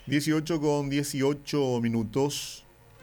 18:18.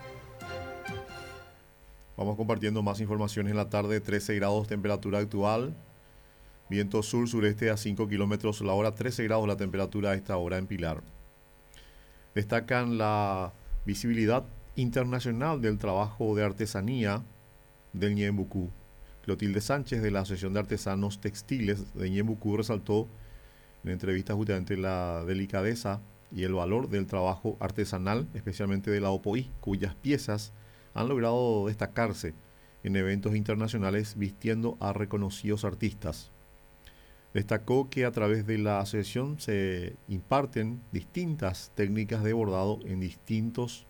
Vamos compartiendo más informaciones en la tarde. 13 grados temperatura actual. Viento sur-sureste a 5 kilómetros la hora. 13 grados la temperatura a esta hora en Pilar. Destacan la visibilidad internacional del trabajo de artesanía del Ñembucú. Clotilde Sánchez, de la Asociación de Artesanos Textiles de Ñembucú, resaltó en entrevista justamente la delicadeza y el valor del trabajo artesanal, especialmente de la OPOI, cuyas piezas han logrado destacarse en eventos internacionales vistiendo a reconocidos artistas. Destacó que a través de la asociación se imparten distintas técnicas de bordado en distintos,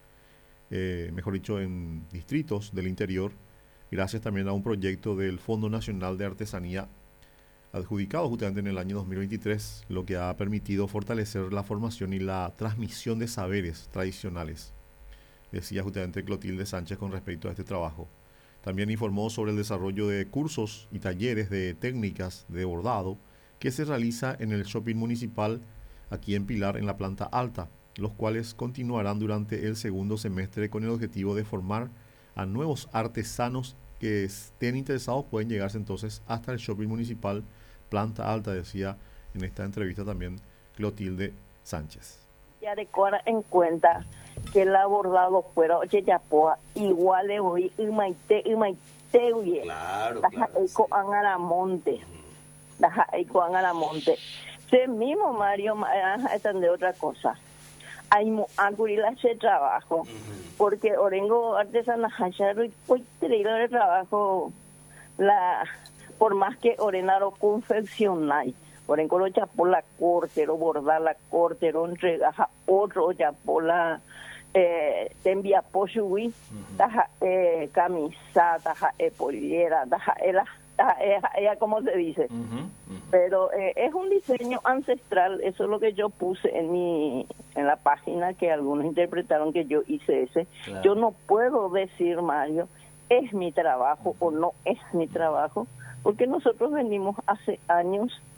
en distritos del interior, gracias también a un proyecto del Fondo Nacional de Artesanía adjudicado justamente en el año 2023, lo que ha permitido fortalecer la formación y la transmisión de saberes tradicionales, decía justamente Clotilde Sánchez con respecto a este trabajo. También informó sobre el desarrollo de cursos y talleres de técnicas de bordado que se realiza en el shopping municipal aquí en Pilar, en la planta alta, los cuales continuarán durante el segundo semestre con el objetivo de formar a nuevos artesanos que estén interesados. Pueden llegarse entonces hasta el shopping municipal planta alta, decía en esta entrevista también Clotilde Sánchez. Ya de cuara en cuenta que el abordado fuera oye ya poa igual de hoy y maite oye claro eco angaramonte eco angaramonte se mismo Mario de otra cosa hay angurila ese trabajo porque orengo artesana hacharo y hoy de trabajo la por más que orenaro confeccionar orengo lo chapó la corte lo bordar la corte lo entrega otro chapó la te envía poshui taja camisa taja polillera taja ella como se dice pero es un diseño ancestral. Eso es lo que yo puse en la página, que algunos interpretaron que yo hice ese. Claro. Yo no puedo decir, Mario, es mi trabajo o no es mi trabajo, porque nosotros venimos hace años